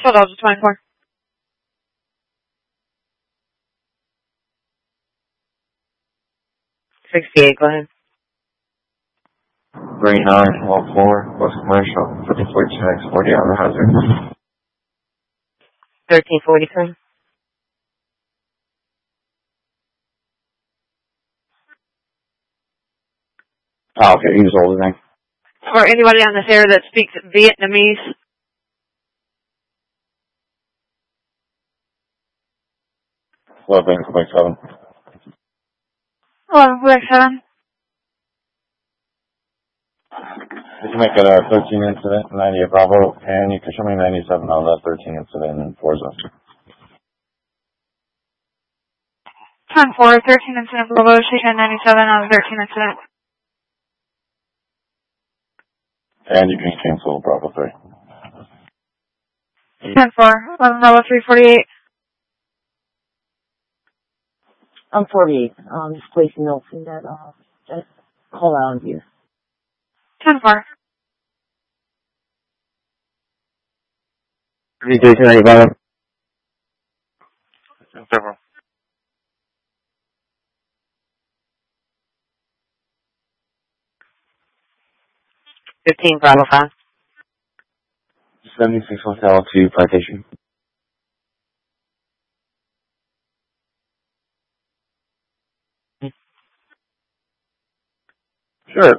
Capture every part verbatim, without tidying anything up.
Shuttle Delta twenty-four. sixty-eight, go ahead. three nine, wall four, West Commercial, fifty forty-six, forty hour hazard. thirteen forty-three. Oh, okay, he was older than. Or anybody on this air that speaks Vietnamese. eleven, Quebec seven. eleven, Quebec seven. You can make it a thirteen incident, ninety at Bravo, and you can show me ninety-seven on that thirteen incident in Forza. ten four, thirteen incident Bravo, station ninety-seven on the thirteen incident. And you can cancel Bravo three. ten four, eleven Bravo three forty-eight. I'm forty-eight. Um, just placing notes in that, uh, that call out on here. ten four. thirty-two, ninety-five. Several. fifteen, Bravo five. seventy-six Hotel to Plantation. Sure.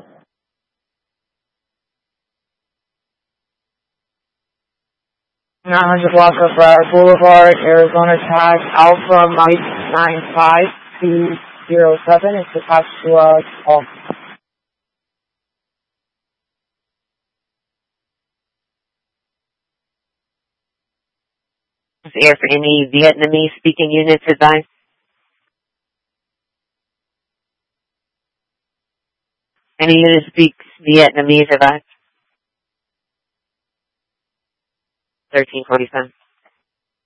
nine hundred block of uh, Boulevard, Arizona, tag Alpha Mike nine five two zero seven. It's attached to a call. Is air for any Vietnamese speaking units advised? Any unit speaks Vietnamese advised? thirteen forty-seven.